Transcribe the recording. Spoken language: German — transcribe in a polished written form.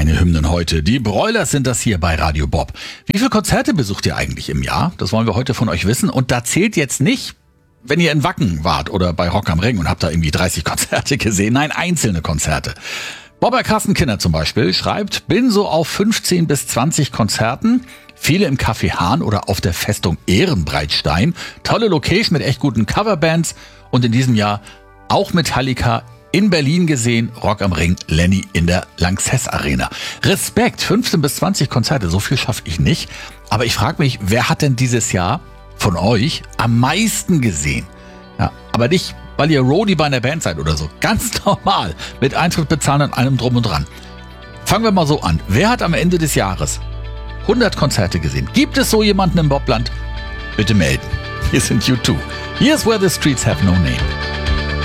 deine Hymnen heute. Die Broilers sind das hier bei Radio Bob. Wie viele Konzerte besucht ihr eigentlich im Jahr? Das wollen wir heute von euch wissen. Und da zählt jetzt nicht, wenn ihr in Wacken wart oder bei Rock am Ring und habt da irgendwie 30 Konzerte gesehen. Nein, einzelne Konzerte. Bobber Kassenkinder zum Beispiel schreibt, bin so auf 15 bis 20 Konzerten. Viele im Café Hahn oder auf der Festung Ehrenbreitstein. Tolle Location mit echt guten Coverbands. Und in diesem Jahr auch Metallica in Berlin gesehen, Rock am Ring, Lenny in der Lanxess Arena. Respekt, 15 bis 20 Konzerte, so viel schaffe ich nicht. Aber ich frage mich, wer hat denn dieses Jahr von euch am meisten gesehen? Ja, aber nicht, weil ihr Roadie bei einer Band seid oder so. Ganz normal, mit Eintritt bezahlen und allem drum und dran. Fangen wir mal so an. Wer hat am Ende des Jahres 100 Konzerte gesehen? Gibt es so jemanden im Bobland? Bitte melden. Hier sind U2. Here's Where the Streets Have No Name.